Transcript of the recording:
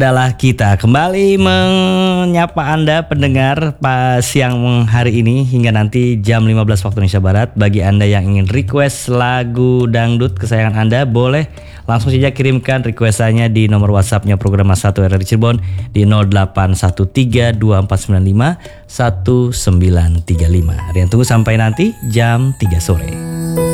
Adalah kita kembali menyapa Anda pendengar pas siang hari ini hingga nanti jam 15 waktu Indonesia Barat. Bagi Anda yang ingin request lagu dangdut kesayangan Anda, boleh langsung saja kirimkan requestannya di nomor WhatsAppnya Program 1 RRI Cirebon di 081324951935. Rian tunggu sampai nanti jam 3 sore.